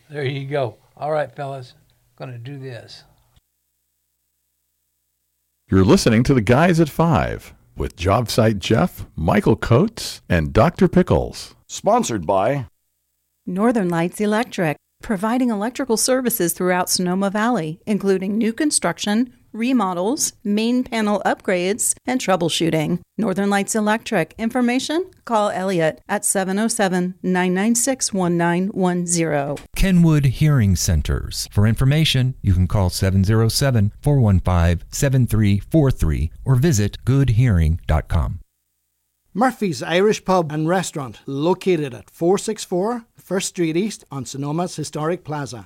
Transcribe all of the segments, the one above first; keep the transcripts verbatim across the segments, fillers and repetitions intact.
There you go. All right, fellas. Going to do this. You're listening to The Guys at Five with Job Site Jeff, Michael Coates, and Doctor Pickles. Sponsored by Northern Lights Electric, providing electrical services throughout Sonoma Valley, including new construction, remodels, main panel upgrades, and troubleshooting. Northern Lights Electric. Information? Call Elliot at seven oh seven, nine nine six, one nine one zero. Kenwood Hearing Centers. For information, you can call seven oh seven, four one five, seven three four three or visit good hearing dot com. Murphy's Irish Pub and Restaurant, located at four sixty-four First Street East on Sonoma's Historic Plaza.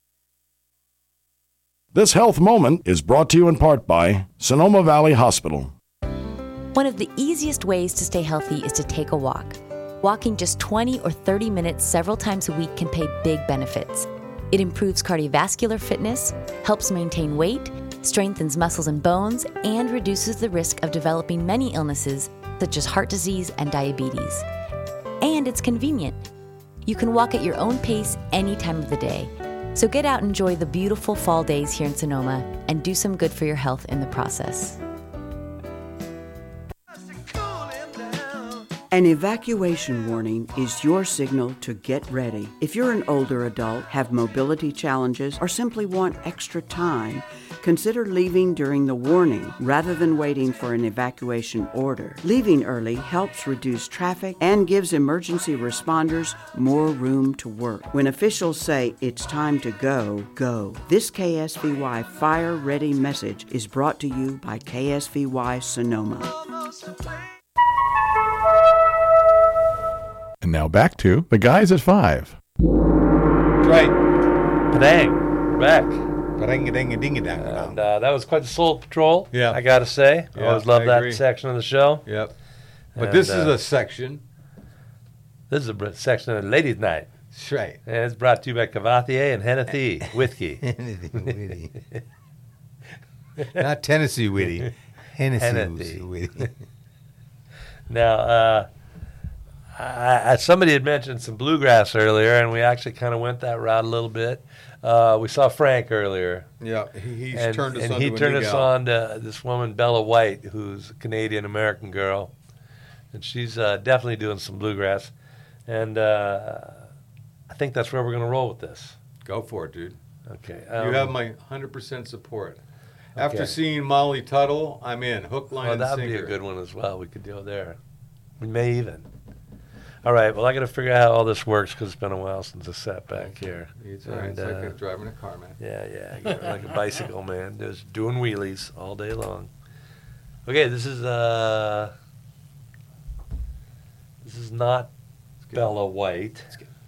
This health moment is brought to you in part by Sonoma Valley Hospital. One of the easiest ways to stay healthy is to take a walk. Walking just twenty or thirty minutes several times a week can pay big benefits. It improves cardiovascular fitness, helps maintain weight, strengthens muscles and bones, and reduces the risk of developing many illnesses such as heart disease and diabetes. And it's convenient. You can walk at your own pace any time of the day. So get out and enjoy the beautiful fall days here in Sonoma and do some good for your health in the process. An evacuation warning is your signal to get ready. If you're an older adult, have mobility challenges, or simply want extra time, consider leaving during the warning rather than waiting for an evacuation order. Leaving early helps reduce traffic and gives emergency responders more room to work. When officials say it's time to go, go. This K S V Y Fire Ready message is brought to you by K S V Y Sonoma. And now back to The Guys at Five. Right. Padang. We're back. Ba-ding-a-ding-a-ding-a-dang. And uh, that was quite the Soul Patrol, Yeah. I got to say. I Yeah, always love I that agree. section of the show. Yep. But And, this uh, is a section. This is a br- section of Ladies' Night. That's right. And it's brought to you by Cavatier and Hennessy Whiskey. Witty. Not Tennessee witty. Hennessy, Hennessy. witty. Now, uh, I, I, somebody had mentioned some bluegrass earlier, and we actually kind of went that route a little bit. Uh, we saw Frank earlier. Yeah, he, he's and, turned us and on he to a turned new us gal. on to this woman, Bella White, who's a Canadian-American girl. And she's uh, definitely doing some bluegrass. And uh, I think that's where we're going to roll with this. Go for it, dude. Okay. You um, have my one hundred percent support. After Okay. seeing Molly Tuttle, I'm in. Hook, line, Oh, and that would sinker. be a good one as well. We could go there. We may even. All right. Well, I got to figure out how all this works because it's been a while since I sat back here. It's all right. And, It's like uh, a driving a car, man. Yeah, yeah. Get like a bicycle, man. Just doing wheelies all day long. Okay, this is uh, this is not Bella White.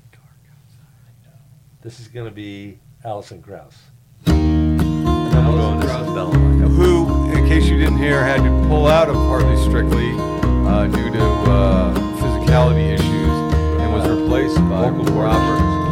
This is going to be Alison Krauss. And we're going, this is Bella White. Who, in case you didn't hear, had to pull out of Hardly Strictly uh, due to uh, physicality issues and was replaced by Vocal Robert